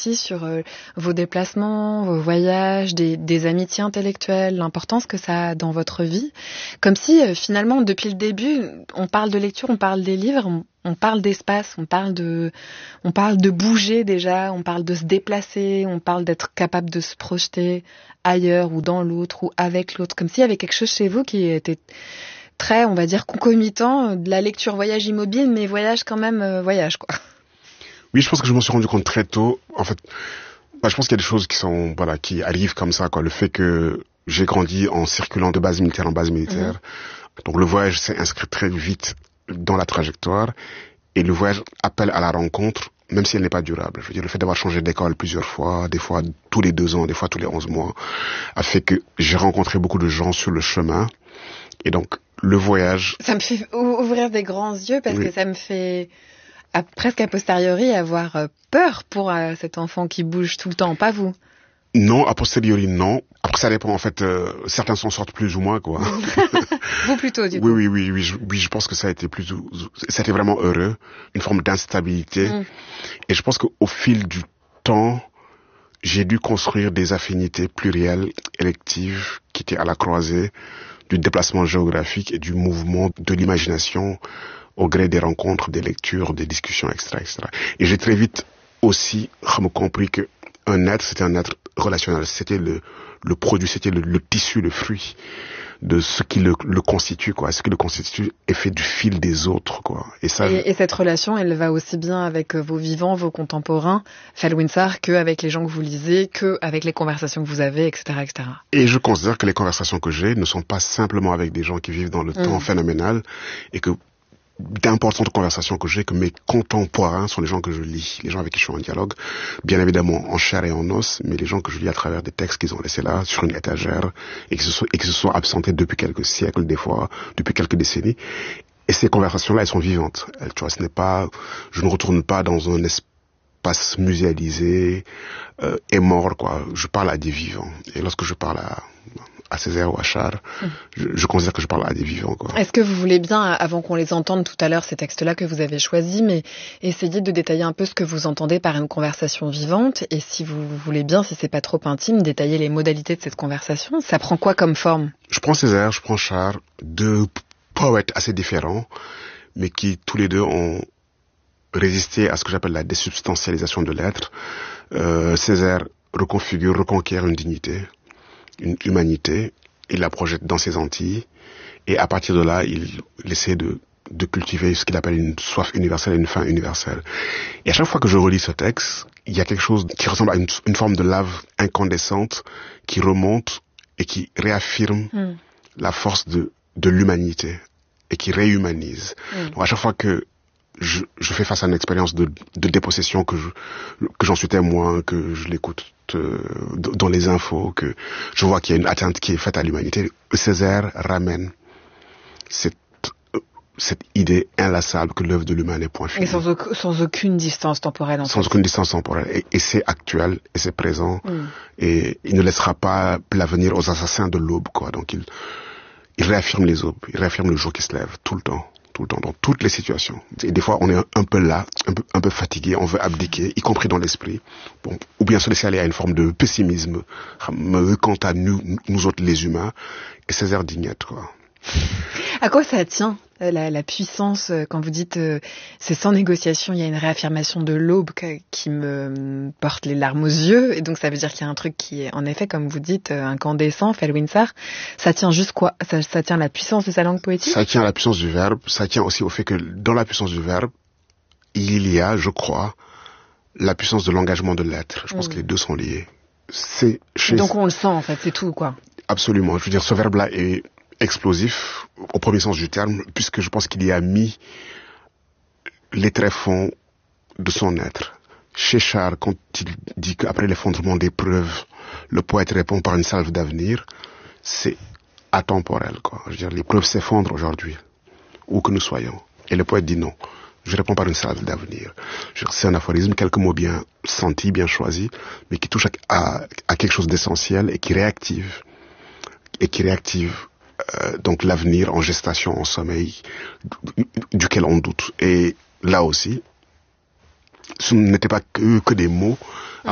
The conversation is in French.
aussi sur vos déplacements, vos voyages, des amitiés intellectuelles, l'importance que ça a dans votre vie. Comme si, finalement, depuis le début, on parle de lecture, on parle des livres, on parle d'espace, on parle de bouger déjà, on parle de se déplacer, on parle d'être capable de se projeter ailleurs ou dans l'autre ou avec l'autre. Comme s'il y avait quelque chose chez vous qui était très, on va dire, concomitant de la lecture voyage immobile, mais voyage quand même, voyage, quoi. Oui, je pense que je m'en suis rendu compte très tôt. En fait, je pense qu'il y a des choses qui arrivent comme ça, quoi. Le fait que j'ai grandi en circulant de base militaire en base militaire. Donc le voyage s'est inscrit très vite dans la trajectoire. Et le voyage appelle à la rencontre, même si elle n'est pas durable. Je veux dire, le fait d'avoir changé d'école plusieurs fois, des fois tous les 2 ans, des fois tous les 11 mois, a fait que j'ai rencontré beaucoup de gens sur le chemin. Et donc, le voyage... Ça me fait ouvrir des grands yeux parce que ça me fait presque a posteriori avoir peur pour cet enfant qui bouge tout le temps, pas vous. Non, a posteriori, non. Après, ça dépend, en fait, certains s'en sortent plus ou moins, quoi. Vous plutôt, du coup. Oui, je pense que ça a été vraiment heureux. Une forme d'instabilité. Et je pense qu'au fil du temps, j'ai dû construire des affinités plurielles, électives, qui étaient à la croisée du déplacement géographique et du mouvement de l'imagination au gré des rencontres, des lectures, des discussions, etc., etc. Et j'ai très vite aussi compris que un être, c'était un être relationnel. C'était le produit, c'était le tissu, le fruit de ce qui le constitue, quoi. Ce qui le constitue est fait du fil des autres, quoi. Et cette relation, elle va aussi bien avec vos vivants, vos contemporains, Felwinsar, qu'avec les gens que vous lisez, qu'avec les conversations que vous avez, etc., etc. Et je considère que les conversations que j'ai ne sont pas simplement avec des gens qui vivent dans le temps phénoménal et que d'importantes conversations que j'ai, que mes contemporains sont les gens que je lis, les gens avec qui je suis en dialogue, bien évidemment en chair et en os, mais les gens que je lis à travers des textes qu'ils ont laissés là, sur une étagère, et qui se sont absentés depuis quelques siècles, des fois, depuis quelques décennies. Et ces conversations-là, elles sont vivantes. Tu vois, je ne retourne pas dans un espace muséalisé, et mort, quoi. Je parle à des vivants. Et lorsque je parle à Césaire ou à Char, je considère que je parle à des vivants, quoi. Est-ce que vous voulez bien, avant qu'on les entende tout à l'heure, ces textes-là que vous avez choisis, mais essayer de détailler un peu ce que vous entendez par une conversation vivante, et si vous voulez bien, si c'est pas trop intime, détailler les modalités de cette conversation. Ça prend quoi comme forme? Je prends Césaire, je prends Char, deux poètes assez différents, mais qui tous les deux ont résisté à ce que j'appelle la désubstantialisation de l'être. Césaire reconquiert une dignité, une humanité, il la projette dans ses Antilles, et à partir de là, il essaie de cultiver ce qu'il appelle une soif universelle et une faim universelle. Et à chaque fois que je relis ce texte, il y a quelque chose qui ressemble à une forme de lave incandescente qui remonte et qui réaffirme la force de l'humanité et qui réhumanise. Donc à chaque fois que je fais face à une expérience de dépossession, que j'en suis témoin, que je l'écoute dans les infos, que je vois qu'il y a une atteinte qui est faite à l'humanité, Césaire ramène cette idée inlassable que l'œuvre de l'humain n'est point finie. Et sans aucune distance temporelle. Sans aucune distance temporelle. Et c'est actuel, et c'est présent, et il ne laissera pas l'avenir aux assassins de l'aube, quoi. Donc il réaffirme les aubes, il réaffirme le jour qui se lève, tout le temps, dans toutes les situations. Et des fois, on est un peu là, un peu fatigué, on veut abdiquer, y compris dans l'esprit. Bon, ou bien se laisser aller à une forme de pessimisme, quant à nous autres les humains, et Césaire Dignette, quoi. À quoi ça tient, la puissance, quand vous dites c'est sans négociation, il y a une réaffirmation de l'aube qui me porte les larmes aux yeux, et donc ça veut dire qu'il y a un truc qui est, en effet, comme vous dites, incandescent, Felwinsar. Ça tient juste quoi? Ça tient la puissance de sa langue poétique? Ça tient la puissance du verbe, ça tient aussi au fait que dans la puissance du verbe, il y a, je crois, la puissance de l'engagement de l'être. Je pense que les deux sont liés. Donc on le sent, en fait, c'est tout, quoi. Absolument. Je veux dire, ce verbe-là est explosif, au premier sens du terme, puisque je pense qu'il y a mis les tréfonds de son être. Chez Char, quand il dit qu'après l'effondrement des preuves, le poète répond par une salve d'avenir, c'est atemporel, quoi. Je veux dire, les preuves s'effondrent aujourd'hui, où que nous soyons. Et le poète dit non. Je réponds par une salve d'avenir. C'est un aphorisme, quelques mots bien sentis, bien choisis, mais qui touche à quelque chose d'essentiel et qui réactive donc l'avenir en gestation, en sommeil, duquel on doute. Et là aussi, ce n'était pas que des mots.